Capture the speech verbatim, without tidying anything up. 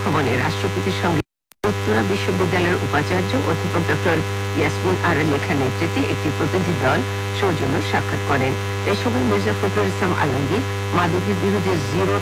ভবনে রাষ্ট্রপতির সঙ্গে উত্তরা বিশ্ববিদ্যালয়ের উপাচার্য অধ্যাপক ডক্টর ইয়াসমিন আরা লেখার নেতৃত্বে একটি প্রতিনিধি দল সৌজন্য সাক্ষাৎ করেন। এ সময় মির্জা ফখরুল ইসলাম আলমগীর মাদকের বিরুদ্ধে জিরো